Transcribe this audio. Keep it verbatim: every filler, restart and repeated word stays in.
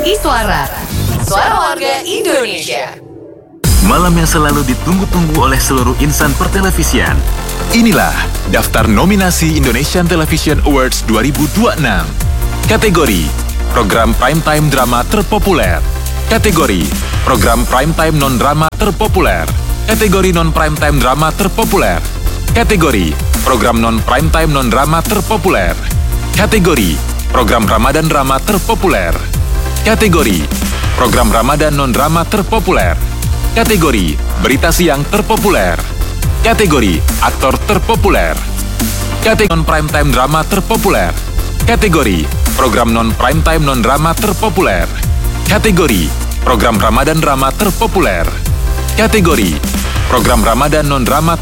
Iswara, Suara Warga Indonesia. Malam yang selalu ditunggu-tunggu oleh seluruh insan pertelevisian. Inilah daftar nominasi Indonesian Television Awards dua ribu dua puluh enam. Kategori Program Primetime Drama Terpopuler. Kategori Program Primetime Non-Drama Terpopuler. Kategori Non-Primetime Drama Terpopuler. Kategori Program Non-Primetime Non-Drama Terpopuler. Kategori Program Ramadan Drama Terpopuler. Kategori Program Ramadan Non-Drama Terpopuler. Kategori Berita Siang Terpopuler. Kategori Aktor Terpopuler. Kategori Non-Primetime Drama Terpopuler. Kategori Program Non-Primetime Non-Drama Terpopuler. Kategori Program Ramadan Drama Terpopuler. Kategori Program Ramadan Non-Drama